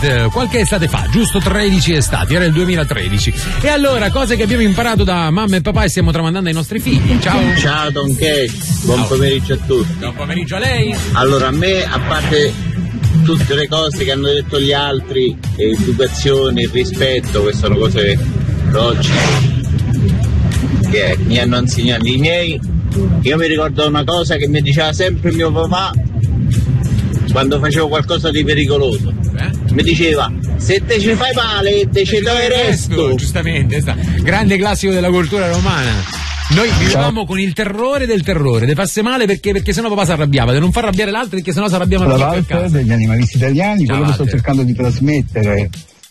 qualche estate fa, giusto 13 estati, era il 2013. E allora, cose che abbiamo imparato da mamma e papà e stiamo tramandando ai nostri figli. Ciao. Ciao Don Case, buon pomeriggio a tutti. Buon pomeriggio a lei. Allora, a me, a parte tutte le cose che hanno detto gli altri, educazione, rispetto, queste sono cose logiche che mi hanno insegnato i miei. Io mi ricordo una cosa che mi diceva sempre mio papà quando facevo qualcosa di pericoloso. Mi diceva: se te ci fai male te ci dai il resto. Giustamente, grande classico della cultura romana. Noi vivevamo con il terrore del terrore, te fasse male perché sennò papà si arrabbiava, di non far arrabbiare l'altro perché sennò si arrabbiava la Walter degli animalisti italiani. Quello che sto cercando di trasmettere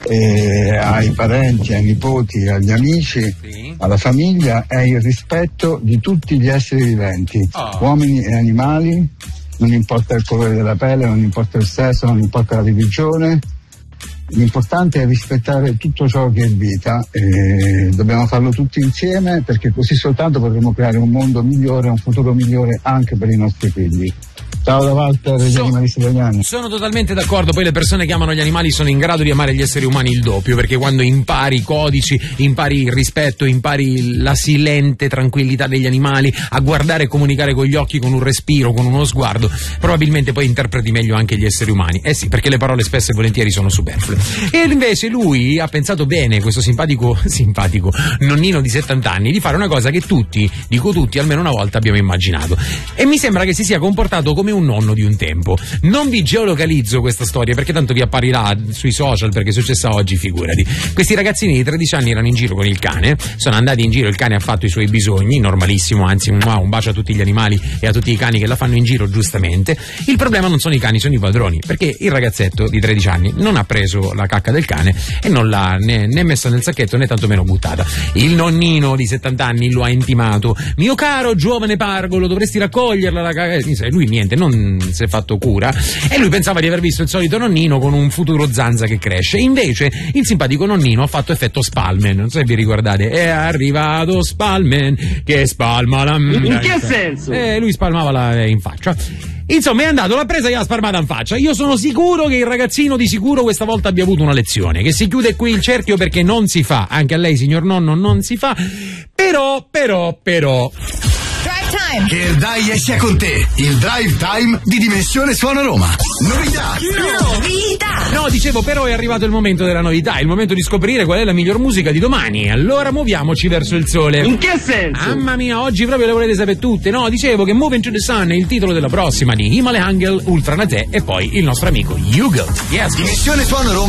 ai parenti, ai nipoti, agli amici, alla famiglia è il rispetto di tutti gli esseri viventi, uomini e animali, non importa il colore della pelle, non importa il sesso, non importa la religione. L'importante è rispettare tutto ciò che è vita e dobbiamo farlo tutti insieme, perché così soltanto potremo creare un mondo migliore, un futuro migliore anche per i nostri figli. Ciao da Walter degli animalisti italiani. Sono totalmente d'accordo, poi le persone che amano gli animali sono in grado di amare gli esseri umani il doppio, perché quando impari i codici, impari il rispetto, impari la silente tranquillità degli animali, a guardare e comunicare con gli occhi, con un respiro, con uno sguardo, probabilmente poi interpreti meglio anche gli esseri umani. Sì, perché le parole spesso e volentieri sono superflue. E invece lui ha pensato bene, questo simpatico nonnino di 70 anni, di fare una cosa che tutti, dico tutti, almeno una volta abbiamo immaginato. E mi sembra che si sia comportato come un nonno di un tempo. Non vi geolocalizzo questa storia perché tanto vi apparirà sui social, perché è successa oggi, figurati. Questi ragazzini di 13 anni erano in giro con il cane, sono andati in giro, il cane ha fatto i suoi bisogni, normalissimo, anzi un bacio a tutti gli animali e a tutti i cani che la fanno in giro, giustamente. Il problema non sono i cani, sono i padroni, perché il ragazzetto di 13 anni non ha preso la cacca del cane e non l'ha né messa nel sacchetto né tantomeno buttata. Il nonnino di 70 anni lo ha intimato: mio caro giovane pargolo, dovresti raccoglierla la cacca. Lui niente, non si è fatto cura, e lui pensava di aver visto il solito nonnino con un futuro zanza che cresce. Invece il simpatico nonnino ha fatto effetto Spalman, non so se vi ricordate, è arrivato Spalman che spalma la... In che senso? Lui spalmava in faccia. Insomma, è andato, l'ha presa e l'ha spalmata in faccia. Io sono sicuro che il ragazzino di sicuro questa volta abbia avuto una lezione, che si chiude qui il cerchio, perché non si fa, anche a lei signor nonno non si fa, però che dai esce con te, il drive time di Dimensione Suono Roma. Novità. No, dicevo, però è arrivato il momento della novità, il momento di scoprire qual è la miglior musica di domani. Allora muoviamoci verso il sole. In che senso? Mamma mia, oggi proprio le volete sapere tutte. No, dicevo che Moving to the Sun è il titolo della prossima, di Himalaya Angel, Ultra Nazè e poi il nostro amico Hugel. Yes. Dimensione Suono Roma